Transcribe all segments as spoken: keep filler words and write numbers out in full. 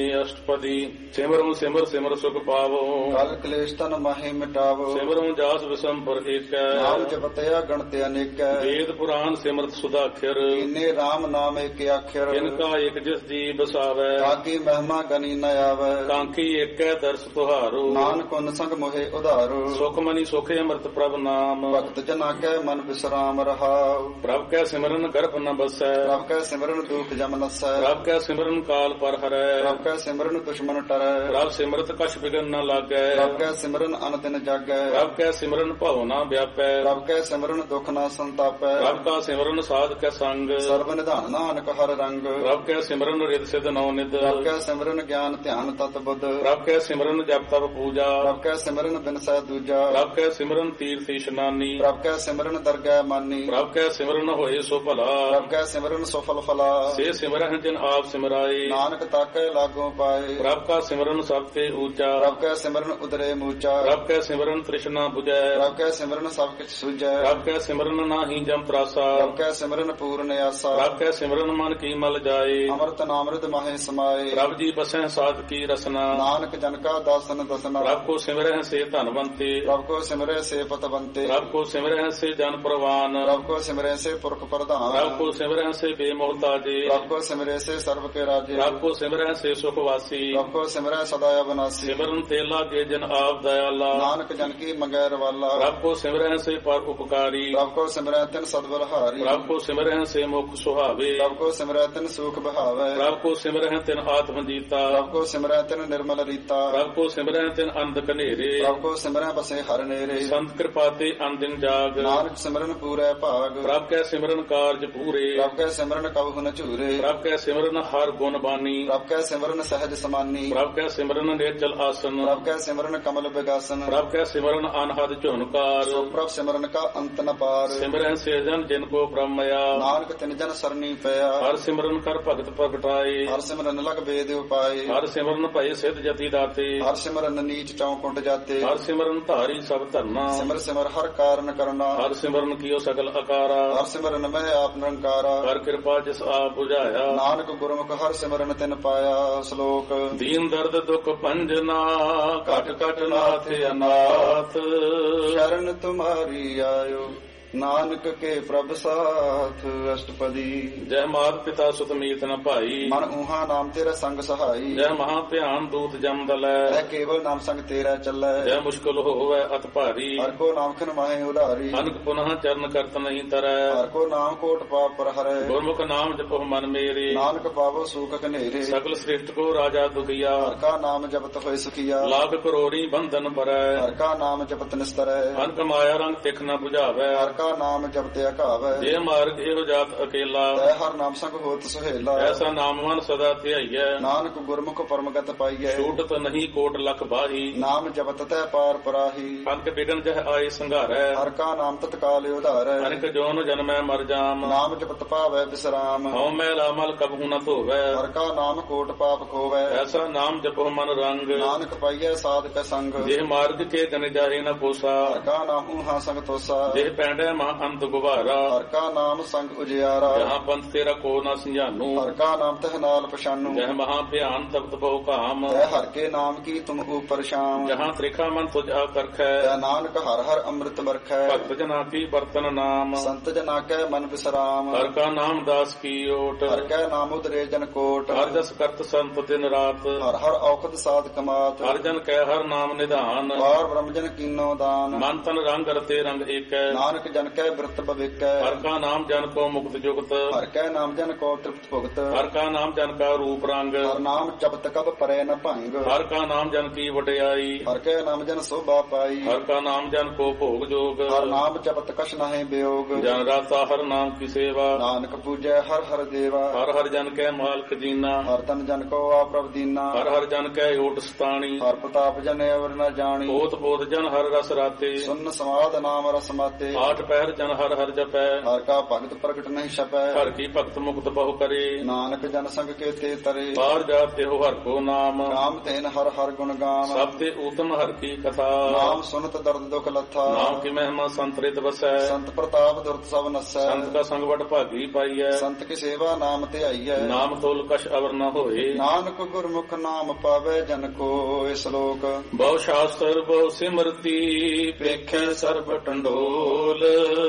ਅਸ਼ਟਪਦੀ। ਸਿਮਰਉ ਸਿਮਰ ਸਿਮਰ ਸੁਖ ਪਾਵੋ, ਕਲ ਕਲੇਸ਼ ਤਨ ਮਾਹੇ ਮਿਟਾਵੋ। ਸਿਮਰਉ ਜਾਸ ਵਿਸੰਪਰ ਏਕੈ, ਨਾਮ ਜਪਤਿਆ ਗਣਤ ਅਨੇਕੈ। ਵੇਦ ਪੁਰਾਨ ਸਿਮਰਤ ਸੁਦਾਖਰ, ਕੀਨੇ ਰਾਮ ਨਾਮ ਏਕ ਆਖਰ। ਇਨਕਾ ਇਕ ਜਿਸ ਜੀ ਬਸਾਵੈ, ਤਾਕੀ ਮਹਿਮਾ ਗਨੀ ਨ ਆਵੈ। ਕਾਂਖੀ ਏਕੈ ਦਰਸ ਤੁਹਾਰੋ, ਨਾਨਕ ਉਨ ਸੰਗ ਮੋਹਿ ਉਧਾਰੋ। ਸੁਖ ਮਨੀ ਸੁਖੇ ਅੰਮ੍ਰਿਤ ਪ੍ਰਭ ਨਾਮ, ਭਗਤ ਜਨਾ ਕੈ ਮਨ ਵਿਸਰਾਮ ਰਹਾਉ। ਪ੍ਰਭ ਕੈ ਸਿਮਰਨ ਗਰਭ ਨ ਬਸੈ, ਪ੍ਰਭ ਕੈ ਸਿਮਰਨ ਦੁਖ ਜਮ ਨਸੈ। ਪ੍ਰਭ ਕੈ ਸਿਮਰਨ ਕਾਲ ਪਰ ਹਰੈ, ਪ੍ਰਭ ਕੈ ਸਿਮਰਨ ਦੁਸ਼ਮਨ ਟਰੈ। ਪ੍ਰਭ ਸਿਮਰਤ ਕਛ ਬਿਗਨ ਨ ਲਾਗੈ, ਪ੍ਰਭ ਕੈ ਸਿਮਰਨ ਅਨ ਦਿਨ ਜਾਗੈ। ਪ੍ਰਭ ਕੈ ਸਿਮਰਨ ਭਉ ਨ ਵਿਆਪੈ, ਪ੍ਰਭ ਕੈ ਸਿਮਰਨ ਦੁਖ ਨ ਸੰਤਾਪੈ। ਪ੍ਰਭ ਕਾ ਸਿਮਰਨ ਸਾਧ ਕੈ ਸੰਗ, ਸਰਬ ਨਿਧਾਨ ਨਾਨਕ ਹਰ ਰੰਗ। ਪ੍ਰਭ ਕੈ ਸਿਮਰਨ ਰਿਦ ਸਿਧ ਨੌ ਨਿਦ, ਪ੍ਰਭ ਕੈ ਸਿਮਰਨ ਗਿਆਨ ਧਿਆਨ ਤਤ ਬੁੱਧ। ਪ੍ਰਭ ਕੈ ਸਿਮਰਨ ਜਪ ਤਪ ਪੂਜਾ, ਪ੍ਰਭ ਕੈ ਸਿਮਰਨ ਬਿਨਸੈ ਦੂਜਾ। ਪ੍ਰਭ ਕੈ ਸਿਮਰਨ ਤੀਰਥ ਇਸ਼ਨਾਨੀ, ਪ੍ਰਭ ਕੈ ਸਿਮਰਨ ਦਰਗਹਿ ਮਾਨੀ। ਪ੍ਰਭ ਕੈ ਸਿਮਰਨ ਹੋਏ ਸੋ ਭਲਾ, ਪ੍ਰਭ ਕੈ ਸਿਮਰਨ ਸਫਲ ਫਲਾ। ਸੇ ਸਿਮਰਨ ਜਿਨ ਆਪ ਸਿਮਰਾਏ, ਨਾਨਕ ਤਾਕੈ ਲਾਗੋ ਪਾਏ। ਪ੍ਰਭ ਕਾ ਸਿਮਰਨ ਸਭ ਤੇ ਊਚਾ, ਪ੍ਰਭ ਕੈ ਸਿਮਰਨ ਉਦਰੇ ਮੂਚਾ। ਪ੍ਰਭ ਕੈ ਸਿਮਰਨ ਤ੍ਰਿਸ਼ਨਾ 부ਜੈ, ਪ੍ਰਭ ਕੈ ਸਿਮਰਨ ਸਭ ਕਿਛ ਸੁਝੈ। ਪ੍ਰਭ ਕੈ ਸਿਮਰਨ ਨਾਹੀ ਜਮ ਤਰਾਸਾ, ਪ੍ਰਭ ਕੈ ਸਿਮਰਨ ਪੂਰਨ ਆਸਾ। ਪ੍ਰਭ ਕੈ ਸਿਮਰਨ ਮਨ ਕੀ ਮਲ ਜਾਏ, ਅੰਮ੍ਰਿਤ ਨਾਮ੍ਰਿਤ ਮਾਹੇ ਸਮਾਏ। ਪ੍ਰਭ ਜੀ ਬਸੈ ਸਾਧ ਕੀ ਰਸਨਾ, ਨਾਨਕ ਜਨ ਕਾ ਦਾਸਨ ਦਸਨਾ। ਪ੍ਰਭ ਕੋ ਸਿਮਰਹਿ ਸੇ ਧਨਵੰਤੇ, ਪ੍ਰਭ ਕੋ ਸਿਮਰੈ ਸੇ ਪਤਵੰਤੇ। ਪ੍ਰਭ ਕੋ ਸਿਮਰਹਿ ਸੇ ਜਨ ਪ੍ਰਵਾਨ, ਪ੍ਰਭ ਕੋ ਸਿਮਰੈ ਸੇ ਪੁਰਖ ਪ੍ਰਧਾਨ। ਪ੍ਰਭ ਕੋ ਸਿਮਰਹਿ ਸੇ ਬੇਮੋਹਤਾਜੇ, ਪ੍ਰਭ ਕੋ ਸਿਮਰੈ ਸੇ ਸਰਬ ਕੇ ਰਾਜੇ। ਪ੍ਰਭ ਕੋ ਸਿਮਰਹਿ ਸੇ ਸੁਖ ਵਾਸੀ, ਪ੍ਰਭ ਕੋ ਸਿਮਰੈ ਸਦਾ ਅਬਨਾਸੀ। ਸਿਮਰਨ ਤੇ ਲਾਗੇ ਜਨ ਆਪ ਦਇਆਲਾ, ਨਾਨਕ ਜਨ ਕੀ ਮੰਗੈ ਰਵਾਲਾ। ਪ੍ਰਭ ਕੋ ਸਿਮਰਹਿ ਸੇ ਪਰ ਉਪਕਾਰੀ, ਪ੍ਰਭ ਕੋ ਸਿਮਰੈ ਤਿਨ ਸਦਬਲਹਾਰੀ। ਪ੍ਰਭ ਕੋ ਸਿਮਰਹਿ ਸੇ ਮੁਖ ਸੁਹਾਵੇ, ਪ੍ਰਭ ਕੋ ਸਿਮਰੈ ਤਿਨ ਸੂਖ ਬਹਾਵੈ। ਪ੍ਰਭ ਕੋ ਸਿਮਰਹਿ ਤਿਨ ਆਤਮ ਜੀਤਾ, ਪ੍ਰਭ ਕੋ ਸਿਮਰੈ ਤਿਨ ਨਿਰਮਲ ਰੀਤਾ। ਪ੍ਰਭ ਕੋ ਸਿਮਰਹਿ ਤਿਨ ਅੰਧ ਕਨੇਰੇ, ਪ੍ਰਭ ਕੋ ਸਿਮਰੈ ਬਸੇ ਹਰ ਨੇਰੇ। ਸੰਤ ਕਿਰਪਾ ਤੇ ਅੰਦਿਨ ਜਾਗ, ਨਾਨਕ ਸਿਮਰਨ ਪੂਰੈ ਭਾਗ। ਪ੍ਰਭ ਕੈ ਸਿਮਰਨ ਕਾਰਜ ਪੂਰੇ, ਪ੍ਰਭ ਕੈ ਸਿਮਰਨ ਕਬਹੁ ਨ ਝੂਰੇ। ਪ੍ਰਭ ਕੈ ਸਿਮਰਨ ਹਰ ਗੁਣ ਬਾਨੀ, ਪ੍ਰਭ ਕੈ ਸਿਮਰਨ ਸਹਿਜ ਸਮਾਨੀ। ਪ੍ਰਭ ਕੈ ਸਿਮਰਨ ਨਿਰਜਲ ਆਸਨ, ਪ੍ਰਭ ਕੈ ਸਿਮਰਨ ਕਮਲ ਵਿਗਾਸਨ। ਪ੍ਰਭ ਕੈ ਸਿਮਰਨ ਅਨਹਦ ਝੁਨਕਾਰ, ਸੋ ਪ੍ਰਭ ਸਿਮਰਨ ਕਾ ਅੰਤ ਨ ਪਾਰ। ਸਿਮਰਹਿ ਸੇ ਜਨ ਜਿਨ ਕੋ ਬ੍ਰਹਮਇਆ, ਨਾਨਕ ਤਿਨ ਜਨ ਸਰਨੀ ਪਿਆ। ਹਰ ਸਿਮਰਨ ਕਰ ਭਗਤ ਪ੍ਰਗਟਾਏ, ਹਰ ਸਿਮਰਨ ਲਗ ਵੇਦ ਉਪਾਏ। ਹਰ ਸਿਮਰਨ ਭਏ ਸਿਧ ਜਤੀ ਦਾਤੇ, ਹਰ ਸਿਮਰਨ ਨੀਚ ਚੌਕੁੰਟ ਜਾਤੇ। ਹਰ ਸਿਮਰਨ ਧਾਰੀ ਸਭ ਧਰਨਾ, ਸਿਮਰ ਸਿਮਰ ਹਰ ਕਾਰਨ ਕਰਨਾ। ਹਰ ਸਿਮਰਨ ਕੀਓ ਸਗਲ ਅਕਾਰਾ, ਹਰ ਸਿਮਰਨ ਮੈਂ ਆਪ ਨਿਰੰਕਾਰਾ। ਹਰ ਕਿਰਪਾ ਜਿਸ ਆਪ ਬੁਝਾਇਆ, ਨਾਨਕ ਗੁਰਮੁਖ ਹਰ ਸਿਮਰਨ ਤਿਨ ਪਾਇਆ। ਸ਼ਲੋਕ ਦੀਨ ਦਰਦ ਦੁਖ ਭੰਜਨਾ, ਘਟ ਘਟ ਨਾਥ ਅਨਾਥ। ਸ਼ਰਨ ਤੁਮਾਰੀ ਆਇਓ, ਨਾਨਕ ਕੇ ਪ੍ਰਭ ਸਾਥ। ਅਸ਼ਟਪਦੀ। ਜੈ ਮਾਤ ਪਿਤਾ ਸੁਤ ਮੀਤ ਨ ਭਾਈ, ਮਨ ਊਹਾ ਨਾਮ ਤੇਰਾ ਸੰਗ ਸਹਾਈ। ਜੈ ਮਹਾ ਧਿਆਨ ਦੂਤ ਜਮ ਦਲੈ, ਐ ਕੇਵਲ ਨਾਮ ਸੰਗ ਤੇਰਾ ਚੱਲੈ। ਜੈ ਮੁਸ਼ਕਲ ਹੋਵੈ ਅਤ ਭਾਰੀ, ਹਰ ਕੋ ਨਾਮ ਖਿਨ ਮਾਹੇ ਉਧਾਰੀ। ਅਨਕ ਪੁਨః ਚਰਨ ਕਰਤ ਨਹੀਂ ਤਰੈ, ਹਰ ਕੋ ਨਾਮ ਕੋਟ ਪਾਪ ਪਰ ਹਰੈ। ਗੁਰਮੁਖ ਨਾਮ ਜਪੋ ਮਨ ਮੇਰੇ, ਨਾਨਕ ਪਾਵੋ ਸੂਖ ਕਨੇਰੇ। ਸਗਲ ਸ੍ਰਿਸ਼ਟ ਕੋ ਰਾਜਾ ਦੁਖੀਆ, ਹਰ ਕਾ ਨਾਮ ਜਪਤ ਹੋਏ ਸੁਖੀਆ। ਲਾਖ ਕਰੋੜੀ ਬੰਧਨ ਪਰੈ, ਹਰ ਕਾ ਨਾਮ ਜਪਤ ਨਿਸਤਰੈ। ਅਨਕ ਮਾਇਆ ਰੰਗ ਤਿਖ ਨ 부ਝਾਵੈ, ਹਰ ਕਾ ਨਾਮ ਜਪਤ ਘਾਵੈ। ਜੇ ਮਾਰਗ ਇਹੋ ਜਾਤ ਅਕੇਲਾ, ਤੈ ਹਰ ਨਾਮ ਸੰਗ ਹੋਤ ਸੁਹੇਲਾ। ਐਸਾ ਨਾਮ ਮਨ ਸਦਾ ਧਿਆਈਐ, ਨਾਨਕ ਗੁਰਮੁਖ ਪਰਮਗਤ ਪਾਈਐ। ਛੂਟਤ ਨਹੀਂ ਕੋਟ ਲਖ ਬਾਹੀ, ਨਾਮ ਜਪਤ ਤੈ ਪਾਰ ਪਰਾਹੀ। ਅਨਕ ਬਿਗਨ ਜਹ ਆਏ ਸੰਘਾਰੈ, ਹਰ ਕਾ ਨਾਮ ਤਤਕਾਲ ਉਧਾਰੈ। ਅਨਕ ਜੋਨ ਜਨਮੈ ਮਰ ਜਾਮ, ਨਾਮ ਜਪਤ ਪਾਵੈ ਵਿਸਰਾਮ। ਹਉ ਮੈਲਾ ਮਲ ਕਬਹੂ ਨ ਧੋਵੈ, ਹਰ ਕਾ ਨਾਮ ਕੋਟ ਪਾਪ ਖੋਵੈ। ਐਸਾ ਨਾਮ ਜਪੋ ਮਨ ਰੰਗ, ਨਾਨਕ ਪਾਈਐ ਸਾਧਕ ਸੰਗ। ਜੇ ਮਾਰਗ ਕੇ ਗਨ ਜਾਹੇ ਨ ਪੋਸਾ, ਹਰ ਕਾ ਨਾਮ ਊਹਾ ਸੰਗ ਤੋਸਾ। ਜੇ ਪੈਂਡੈ ਮਾ ਅੰਤ ਗੁਬਾਰਾ, ਹਰ ਕਾ ਨਾਮ ਸੰਗ ਉਜਿਆਰਾ। ਜਹਾਂ ਪੰਥ ਤੇਰਾ ਕੋ ਨ ਸੰਜਾਨੂ, ਹਰ ਕਾ ਨਾਮ ਤਹ ਨਾਲ ਪਛਾਨੂ। ਜਹ ਮਹਾ ਭਿਆਨ ਤਪਤ ਬਹੁ ਕਾਮ, ਤੈ ਹਰ ਕੇ ਨਾਮ ਕੀ ਤੁਮ ਉਪਰ ਸ਼ਾਮ। ਜਹਾਂ ਤ੍ਰਿਖਾ ਮਨ ਤੁਝ ਆਕਰਖੈ, ਤੈ ਨਾਨਕ ਹਰ ਹਰ ਅੰਮ੍ਰਿਤ ਵਰਖੈ। ਭਗਤ ਜਨਾ ਕੀ ਬਰਤਨ ਨਾਮ, ਸੰਤ ਜਨਾ ਕੈ ਮਨ ਵਿਸਰਾਮ। ਹਰ ਕਾ ਨਾਮ ਦਾਸ ਕੀ ਓਟ, ਹਰ ਕੈ ਨਾਮ ਉਦਰੇ ਜਨ ਕੋਟ। ਹਰ ਜਸ ਕਰਤ ਸੰਤ ਦਿਨ ਰਾਤ, ਹਰ ਹਰ ਔਖਦ ਸਾਧ ਕਮਾਤ। ਹਰ ਜਨ ਕੈ ਹਰ ਨਾਮ ਨਿਧਾਨ, ਵਾਰ ਬ੍ਰਹਮ ਜਨ ਕੀਨੋ ਦਾਨ। ਮਨ ਤਨ ਰੰਗ ਰਤੇ ਰੰਗ ਏਕੈ, ਨਾਨਕ ਜਨ ਕੈ ਬਿਰਤ ਭਵਿਕੈ। ਹਰ ਕਾ ਨਾਮ ਜਨ ਕੋ ਮੁਕਤ ਜੁਗਤ, ਹਰ ਕੈ ਨਾਮ ਜਨ ਕੋ ਤ੍ਰਿਪਤ ਭੁਗਤ। ਹਰ ਕਾ ਨਾਮ ਜਨ ਕਾ ਰੂਪ ਰੰਗ, ਹਰ ਨਾਮ ਜਪਤ ਕਬ ਪਰੈ ਨ ਭੰਗ। ਹਰ ਕਾ ਨਾਮ ਜਨ ਕੀ ਵਡਿਆਈ, ਹਰ ਕੈ ਨਾਮ ਜਨ ਸੋਭਾ ਪਾਈ। ਹਰ ਕਾ ਨਾਮ ਜਨ ਕੋ ਭੋਗ ਜੋਗ, ਹਰ ਨਾਮ ਜਪਤ ਕਛ ਨਾਹਿ ਬਿਯੋਗ। ਜਨ ਰਾਤਾ ਹਰ ਨਾਮ ਕੀ ਸੇਵਾ, ਨਾਨਕ ਪੂਜੈ ਹਰ ਹਰ ਦੇਵਾ। ਹਰ ਹਰ ਜਨ ਕੈ ਮਾਲਕ ਜੀਨਾ, ਹਰ ਤਨ ਜਨ ਕੋ ਆ ਪ੍ਰਭ ਦੀਨਾ। ਹਰ ਹਰ ਜਨ ਕੈ ਓਟ ਸਤਾਣੀ, ਹਰ ਪ੍ਰਤਾਪ ਜਨ ਅਵਰ ਨ ਜਾਣੀ। ਬੋਧ ਬੋਧ ਜਨ ਹਰ ਰਸ ਰਾਤੇ, ਸੁਨ ਸਮਾਦ ਨਾਮ ਰਸ ਮਾਤੇ। ਆਠ ਪਹਿਰ ਜਨ ਹਰ ਹਰ ਜਪੈ ਹਰ ਕਾ ਭਗਤ ਪ੍ਰਗਟ ਨਹੀਂ ਛਪੈ ਹਰ ਕੀ ਭਗਤ ਮੁਕਤ ਬਹੁ ਕਰੇ ਨਾਨਕ ਜਨ ਸੰਗ ਕੇ ਤੇ ਤਰੇ ਬਾਹਰ ਜਾਤੇ ਹੋ ਹਰ ਕੋ ਨਾਮ ਨਾਮ ਤੇਨ ਹਰ ਹਰ ਗੁਣ ਗਾਮ ਸਭ ਤੇ ਊਤਮ ਹਰ ਕੀ ਕਥਾ ਨਾਮ ਸੁਨਤ ਦਰਦ ਦੁਖ ਲੱਥਾ ਨਾਮ ਕੀ ਮਹਿਮਾ ਸੰਤਰਿਤ ਵਸੈ ਸੰਤ ਪ੍ਰਤਾਪ ਦੁਰਤ ਸਭ ਨਸੈ ਸੰਤ ਕਾ ਸੰਗ ਵਡ ਭਾਗੀ ਪਾਈਐ ਸੰਤ ਕੀ ਸੇਵਾ ਨਾਮ ਤੇ ਆਈਐ ਨਾਮ ਤੋਲ ਕਛ ਅਵਰ ਨ ਹੋਏ ਨਾਨਕ ਗੁਰਮੁਖ ਨਾਮ ਪਾਵੇ ਜਨ ਕੋ ਇਸ ਲੋਕ ਬਹੁ ਸ਼ਾਸਤਰ ਬਹੁ ਸਿਮਰਤੀ ਵੇਖੈ ਸਰਬ ਟੰਡੋਲ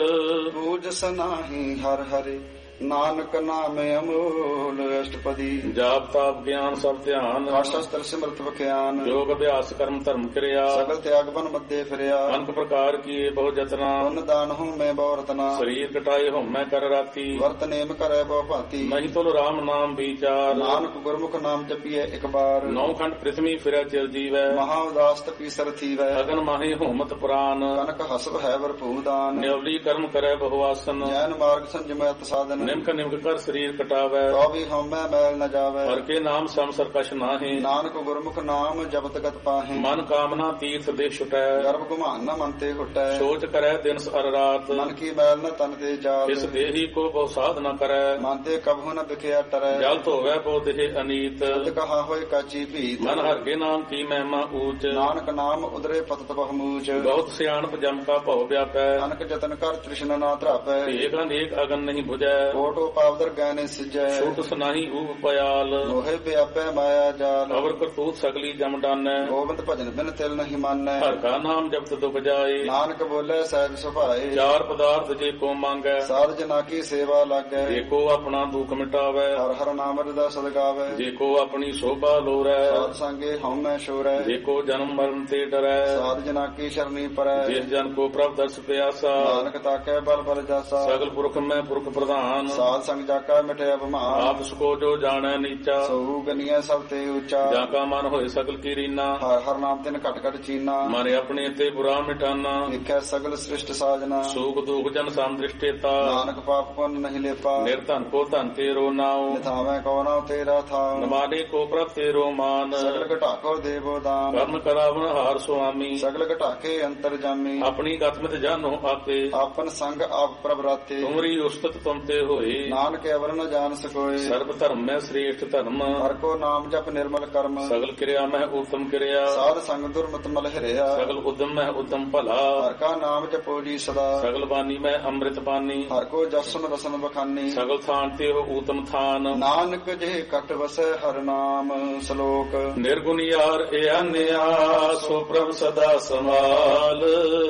ਪੂਜਸ ਨਾਹੀ ਹਰ ਹਰਿ ਨਾਨਕ ਨਾਮ ਅਮੋਲ ਅਸ਼ਟਪਦੀ ਜਾਪ ਤਾਪ ਗਿਆਨ ਸਭ ਧਿਆਨ ਸ਼ਸਤਰ ਸਿਮਰਤ ਵਿਖਿਆਨ ਯੋਗ ਅਭਿਆਸ ਕਰਮ ਧਰਮ ਕਿਰਿਆ ਸਗਲ ਤਿਆਗ ਬਨ ਮੱਦੇ ਫਿਰਿਆ ਅਨਕ ਪ੍ਰਕਾਰ ਕੀਏ ਬਹੁ ਜਤਨਾ ਪੁੰਨ ਦਾਨ ਹੂੰ ਮੈਂ ਬਹੁ ਰਤਨਾ ਸਰੀਰ ਕਟਾਏ ਹਉਮੈ ਕਰ ਰਾਤੀ ਵਰਤ ਨੇਮ ਕਰੈ ਬਹੁ ਭਾਂਤੀ ਨਹੀਂ ਤੁਲ ਰਾਮ ਨਾਮ ਵਿਚਾਰ ਨਾਨਕ ਗੁਰਮੁਖ ਨਾਮ ਜਪੀਐ ਇੱਕ ਬਾਰ ਨੌ ਖੰਡ ਪ੍ਰਿਥਵੀ ਫਿਰੈ ਚਿਰ ਜੀਵੈ ਮਹਾ ਉਦਾਸ ਤਪੀਸਰ ਥੀਵੈ ਅਗਨ ਮਾਹੀ ਹੋਮਤ ਪ੍ਰਾਨ ਕਨਕ ਹਸਬ ਹੈ ਵਰਪੂ ਦਾਨ ਨਿਉਲੀ ਕਰਮ ਕਰੈ ਬਹੁ ਆਸਨ ਜੈਨ ਮਾਰਗ ਸੰਜਮੈ ਸਾਧਨ ਨਿਮਕ ਨਿਮਕ ਕਰ ਸਰੀਰ ਕਟਾਵੈ ਤੋ ਵੀ ਹਉਮੈ ਮੈਲ ਨ ਜਾਵੈ ਹਰ ਕੇ ਨਾਮ ਸੰਸਰ ਕਛ ਨਾਹੀ ਨਾਨਕ ਗੁਰਮੁਖ ਨਾਮ ਜਪਤ ਗਤ ਪਾਹੇ ਮਨ ਕਾਮਨਾ ਤੀਰਥ ਦੇ ਛੁਟੈ ਗਰਭ ਗੁਮਾਨ ਨ ਮਨ ਤੇ ਹੁਟੈ ਸੋਚ ਕਰੈ ਦਿਨ ਅਰ ਰਾਤ ਮਨ ਕੀ ਮੈਲ ਨ ਤਨ ਤੇ ਜਾਤ ਇਸ ਦੇਹੀ ਕੋ ਬਹੁ ਸਾਧ ਨ ਕਰੈ ਮਨ ਤੇ ਕਬਹੁ ਨ ਵਿਖਿਆ ਟਰੈ ਜਲ ਧੋਵੈ ਬਹੁ ਦੇਹ ਅਨੀਤ ਤਦ ਕਹਾ ਹੋਏ ਕਾਚੀ ਭੀਤ ਮਨ ਹਰ ਕੇ ਨਾਮ ਕੀ ਮਹਿਮਾ ਊਚ ਨਾਨਕ ਨਾਮ ਉਦਰੇ ਪਤਤ ਬਹੁਮੂਚ ਬਹੁਤ ਸਿਆਣਪ ਜਮ ਕਾ ਭਉ ਵਿਆਪੈ ਅਨਕ ਜਤਨ ਕਰ ਤ੍ਰਿਸ਼ਨਾ ਨਾ ਧਰਾਪੈ ਏਕ ਅਨੇਕ ਅਗਨ ਨਹੀਂ 부ਜੈ ਕੋਟੋ ਪਾਵਦਰ ਗੈਨੇ ਸਿਜੈ ਛੂਟ ਸੁਨਾਹੀ ਊਪ ਪਿਆਲ ਲੋਹੇ ਵਿਆਪੈ ਮਾਇਆ ਜਾਲ ਅਵਰ ਕਰਤੂਤ ਸਗਲੀ ਜਮ ਡਾਨੈ ਗੋਬਿੰਦ ਭਜਨ ਬਿਨ ਤਿਲ ਨਹੀਂ ਮਾਨੈ ਹਰ ਕਾ ਨਾਮ ਜਪਤ ਦੁਖ ਜਾਏ ਨਾਨਕ ਬੋਲੇ ਸਹਿਜ ਸੁਭਾਏ ਚਾਰ ਪਦਾਰਥ ਜੇ ਕੋ ਮੰਗੈ ਸਾਧ ਜਨਾ ਕੀ ਸੇਵਾ ਲਾਗੈ ਜੇ ਕੋ ਆਪਣਾ ਦੁਖ ਮਿਟਾਵੈ ਹਰ ਹਰ ਨਾਮ ਰਦਾ ਸਦ ਗਾਵੈ ਜੇ ਕੋ ਆਪਣੀ ਸੋਭਾ ਲੋਰੈ ਸਾਧ ਸੰਗੇ ਹਉਮੈ ਸ਼ੋਰੈ ਜੇ ਕੋ ਜਨਮ ਮਰਨ ਤੇ ਡਰੈ ਸਾਧ ਜਨਾ ਕੀ ਸ਼ਰਨੀ ਪਰੈ ਜਿਸ ਜਨ ਕੋ ਪ੍ਰਭ ਦਰਸ ਪਿਆਸਾ ਨਾਨਕ ਤਾਕੈ ਬਲ ਬਲ ਜਾਸਾ ਸਗਲ ਪੁਰਖ ਮੈਂ ਪੁਰਖ ਪ੍ਰਧਾਨ ਸਾਧ ਸੰਗ ਜਾਕਾ ਮਿਟਿਆ ਬਮਾਨ ਆਪ ਸਕੋ ਜੋ ਜਾਣੈ ਨੀਚਾ ਸੋ ਗਨੀਐ ਸਭ ਤੇ ਉੱਚਾ ਜਾਂ ਕਾ ਮਨ ਹੋਏ ਸਗਲ ਕੀ ਰੀਨਾ ਹਰ ਹਰ ਨਾਮ ਤਿਨ ਘਟ ਘਟ ਚੀਨਾ ਮਨ ਆਪਣੇ ਤੇ ਬੁਰਾ ਮਿਟਾਨਾ ਦੇਖੈ ਸਗਲ ਸ੍ਰਿਸ਼ਟ ਸਾਜਨਾ ਸੂਖ ਦੁਖ ਜਨ ਸੰਦ੍ਰਿਸ਼ਟੇਤਾ ਨਾਨਕ ਪਾਪ ਪੁੰਨ ਨਹੀਂ ਲੇਪਾ ਨਿਰਧਨ ਕੋ ਧਨ ਤੇਰੋ ਨਾਉ ਨਿਥਾਵੇਂ ਕੋ ਨਾਉ ਤੇਰਾ ਥਾਉ ਨਮਾਨੇ ਕੋ ਪ੍ਰਭ ਤੇਰੋ ਮਾਨ ਸਗਲ ਘਟਾਕੋ ਦੇਵੋ ਦਾਨ ਕਰਨ ਕਰਾਵਨ ਹਾਰ ਸੁਆਮੀ ਸਗਲ ਘਟਾਕੇ ਅੰਤਰ ਜਾਮੀ ਆਪਣੀ ਗਤਮਿਤ ਜਾਨੋ ਆਪੇ ਆਪਨ ਸੰਗ ਆਪ ਪ੍ਰਭ ਰਾਤੇ ਤੁਮਰੀ ਉਸਤਤ ਤੁਮ ਤੇ ਹੋਏ ਨਾਨਕ ਅਵਰ ਨ ਜਾਣ ਸਕੋਏ ਸਰਬ ਧਰਮ ਮੈਂ ਸ੍ਰੇਸ਼ਟ ਧਰਮ ਹਰ ਕੋ ਨਾਮ ਜਪ ਨਿਰਮਲ ਕਰਮ ਸਗਲ ਕਿਰਿਆ ਮੈਂ ਉਤਮ ਕਿਰਿਆ ਸਾਧ ਸੰਗ ਦੁਰਮਤ ਮਲ ਹਿਰਿਆ ਸਗਲ ਉਦਮ ਮੈਂ ਉਦਮ ਭਲਾ ਹਰ ਕਾ ਨਾਮ ਜਪੋ ਜੀ ਸਦਾ ਸਗਲ ਬਾਣੀ ਮੈਂ ਅੰਮ੍ਰਿਤ ਬਾਣੀ ਹਰ ਕੋ ਜਸਨ ਰਸਨ ਬਖਾਨੀ ਸਗਲ ਥਾਨ ਤੇ ਹੋ ਊਤਮ ਥਾਨ ਨਾਨਕ ਜੇ ਕਟ ਵਸੈ ਹਰ ਨਾਮ ਸ਼ਲੋਕ ਨਿਰਗੁਣ ਯਾਰ ਇਆਨਿਆ ਸੋ ਪ੍ਰਭ ਸਦਾ ਸਮਾਲ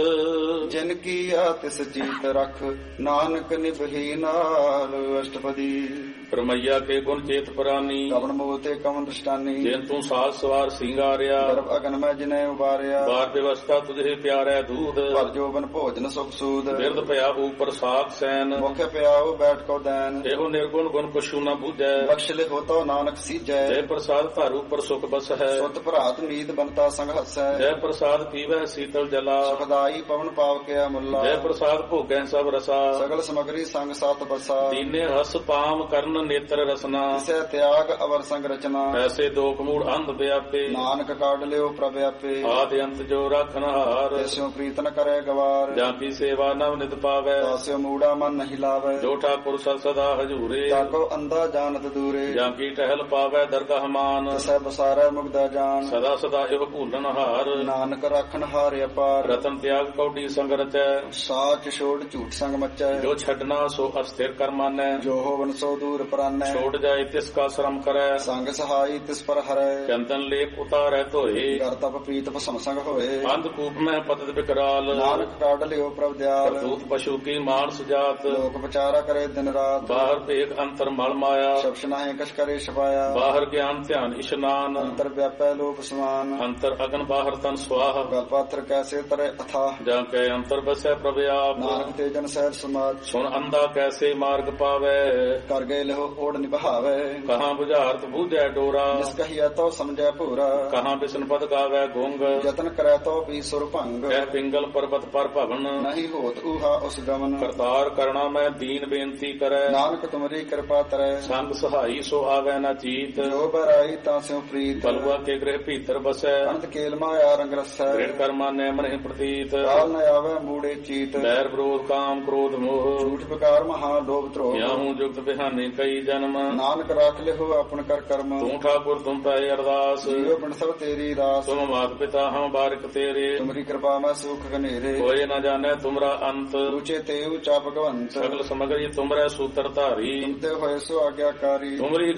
ਜਿਨ ਕੀ ਆ ਤਿਸ ਜੀਤ ਰਖ ਨਾਨਕ ਨਿਭੀ ਨਾਲ ਅਸ਼ਟਪਦੀ ਪਰਮਈਆ ਕੇ ਗੁਣ ਚੇਤ ਪ੍ਰਾਨੀ ਕਵਨ ਮੋਹ ਤੇ ਕਵਨ ਦ੍ਰਿਸ਼ਟਾਨੀ ਜਿਨ ਤੂੰ ਸਾਜ ਸਵਾਰ ਸਿੰਗਾਰਿਆ ਗਰਭ ਅਗਨ ਮੈਂ ਜਿਨੇ ਉਬਾਰਿਆ ਬਾਰ ਵਿਵਸਥਾ ਤੁਝੇ ਪਿਆਰੈ ਦੂਧ ਪਰ ਜੋਬਨ ਭੋਜਨ ਸੁਖ ਸੂਦ ਬਿਰਦ ਭਇਆ ਉਪਰ ਸਾਖ ਸੈਨ ਮੁਖ ਪਿਆਉ ਬੈਠ ਕੋ ਦੈਨ ਇਹੋ ਨਿਰਗੁਣ ਗੁਣ ਕਛੂ ਨ ਬੂਝੈ ਬਖਸ਼ ਲੈ ਹੋਤੋ ਨਾਨਕ ਸੀਜੈ ਜੈ ਪ੍ਰਸਾਦ ਧਾਰ ਉਪਰ ਸੁਖ ਬਸ ਹੈ ਸੁਤ ਭਰਾਤ ਨੀਤ ਬਨਤਾ ਸੰਗ ਹਸੈ ਜੈ ਪ੍ਰਸਾਦ ਪੀਵੈ ਸੀਤਲ ਜਲਾ ਸੁਖਦਾਈ ਪਵਨ ਪਾਵ ਕੇ ਮੁੱਲਾ ਜੈ ਪ੍ਰਸਾਦ ਭੋਗੈ ਸਭ ਰਸਾ ਸਗਲ ਸਮਗਰੀ ਸੰਗ ਸਤ ਬਸਾ ਦੀਨੇ ਰਸ ਪਾਮ ਕਰਨ ਨੇਤਰ ਰਸਨਾ ਤਿਸੈ ਤਿਆਗ ਅਵਰ ਸੰਗ ਰਚਨਾ ਐਸੇ ਦੋ ਕਮੂੜ ਅੰਧ ਵਿਆਪੇ ਨਾਨਕ ਕਾਢ ਲਿਓ ਪ੍ਰਭ ਆਪੇ ਆਦਿ ਅੰਤ ਜੋ ਰਾਖਨ ਹਾਰ ਤਿਸਿਓ ਪ੍ਰੀਤ ਨ ਕਰੇ ਗਵਾਰ ਜਾਂ ਕੀ ਸੇਵਾ ਨਵ ਨਿਤ ਪਾਵੈ ਤਾਸਿਓ ਮੂੜਾ ਮਨ ਨਹੀਂ ਲਾਵੈ ਜੋ ਠਾਕੁਰ ਸਦ ਸਦਾ ਹਜੂਰੇ ਤਾਕੋ ਅੰਧਾ ਜਾਣਤ ਦੂਰੇ ਜਾਂ ਕੀ ਟਹਿਲ ਪਾਵੈ ਦਰਗਾਹ ਮਾਨ ਤਿਸੈ ਬਸਾਰੈ ਮੁਗਦਾ ਜਾਨ ਸਦਾ ਸਦਾ ਇਹੋ ਭੂਲਨ ਹਾਰ ਨਾਨਕ ਰਾਖਣ ਹਾਰ ਅਪਾਰ ਰਤਨ ਤਿਆਗ ਕੌਡੀ ਸੰਗ ਰਚੈ ਸਾਚ ਛੋੜ ਝੂਠ ਸੰਗ ਮਚੈ ਜੋ ਛੱਡਣਾ ਸੋ ਅਸਥਿਰ ਕਰ ਮਾਨੈ ਜੋ ਹੋਵਨ ਸੋ ਦੂਰ ਪਰਾਨੈ ਛੋੜ ਜਾਏ ਤਿਸ ਕਾ ਸ਼ਰਮ ਕਰੈ ਸੰਗ ਸਹਾਈ ਤਿਸ ਪਰ ਹਰੈ ਚੰਦਨ ਲੇਪ ਉਤਾਰੈ ਧੋਏ ਕਰ ਤਪ ਪ੍ਰੀਤ ਭਸਮ ਸੰਗ ਹੋਏ ਅੰਧ ਕੂਪ ਮੈਂ ਪਤਿਤ ਬਿਕਰਾਲ ਨਾਨਕ ਕਾਢ ਲਿਓ ਪ੍ਰਭ ਦਿਆਲ ਕਰਤੂਤ ਪਸ਼ੂ ਕੀ ਮਾਨਸ ਜਾਤ ਲੋਕ ਵਿਚਾਰਾ ਕਰੇ ਦਿਨ ਰਾਤ ਬਾਹਰ ਭੇਖ ਅੰਤਰ ਮਲ ਮਾਇਆ ਸ਼ਬਸ਼ ਨਾਹੀ ਕਛ ਕਰੇ ਛਪਾਇਆ ਬਾਹਰ ਗਿਆਨ ਧਿਆਨ ਇਸ਼ਨਾਨ ਅੰਤਰ ਵਿਆਪੈ ਲੋਕ ਸਮਾਨ ਅੰਤਰ ਅਗਨ ਬਾਹਰ ਤਨ ਸਵਾਹ ਗਲ ਪਾਤਰ ਕੈਸੇ ਤਰੇ ਅਥਾ ਜਾਂ ਕੈ ਅੰਤਰ ਬਸੈ ਪ੍ਰਭ ਆਪ ਨਾਨਕ ਤੇ ਜਨ ਸਹਿਜ ਸਮਾਜ ਸੁਣ ਅੰਧਾ ਕੈਸੇ ਮਾਰਗ ਪਾਵੈ ਕਰ ਗਏ ਲਹੋ ਲਹੋ ਓੜ ਨਿਭਾਵੇ ਕਹਾਂ ਬੁਝਾਰਤ ਬੂਝੈ ਡੋਰਾ ਜਿਸ ਕਹੀਐ ਤੋ ਸਮਝੈ ਭੂਰਾ ਕਹਾਂ ਬਿਸ਼ਨ ਪਦ ਗਾਵੈ ਗੁੰਗ ਯਤਨ ਕਰੈ ਤੋ ਵੀ ਸੁਰ ਭੰਗ ਕਹਿ ਪਿੰਗਲ ਪਰਬਤ ਪਰ ਭਵਨ ਨਹੀਂ ਹੋਤ ਊਹਾ ਉਸ ਗਮਨ ਕਰਤਾਰ ਕਰਣਾ ਮੈਂ ਦੀਨ ਬੇਨਤੀ ਕਰੈ ਨਾਨਕ ਤੁਮਰੀ ਕਿਰਪਾ ਤਰੈ ਸੰਗ ਸਹਾਈ ਸੋ ਆਵੈ ਨਾ ਚੀਤ ਜੋ ਬਰਾਈ ਤਾਂ ਸਿਉ ਪ੍ਰੀਤ ਬਲਵਾ ਕੇ ਗ੍ਰਹਿ ਭੀਤਰ ਬਸੈ ਅਨੰਤ ਕੇਲ ਮਾਇਆ ਰੰਗ ਰਸੈ ਗ੍ਰਹਿ ਕਰਮਾ ਨੈ ਮਨਿ ਪ੍ਰਤੀਤ ਕਾਲ ਨ ਆਵੈ ਮੂੜੇ ਚੀਤ ਬੈਰ ਵਿਰੋਧ ਕਾਮ ਕ੍ਰੋਧ ਮੋਹ ਝੂਠ ਬਕਾਰ ਮਹਾ ਲੋਭ ਧਰੋਹ ਯਾਹੂ ਜੁਗਤ ਬਿਹਾਨੇ ਕਈ ਜਨਮ ਨਾਨਕ ਰਾਖ ਲਿਹੋ ਆਪਨ ਕਰ ਕਰਮ ਤੂੰ ਠਾਕੁਰ ਤੁਮ ਪੈ ਅਰਦਾਸ ਜੀਉ ਬਿਨ ਸਭ ਤੇਰੀ ਰਾਸ ਤੁਮ ਮਾਤ ਪਿਤਾ ਹਮ ਬਾਰਿਕ ਤੇਰੇ ਤੁਮਰੀ ਕਿਰਪਾ ਮੈਂ ਸੁਖ ਘਨੇਰੇ ਕੋਇ ਨ ਜਾਣੈ ਤੁਮਰਾ ਅੰਤ ਉੱਚੇ ਤੇ ਉੱਚਾ ਭਗਵੰਤ ਸਗਲ ਸਮਗਰੀ ਤੁਮਰੇ ਸੂਤਰ ਧਾਰੀ ਤੁਮ ਤੇ ਹੋਏ ਸੋ ਆਗਿਆਕਾਰੀ ਤੁਮਰੀ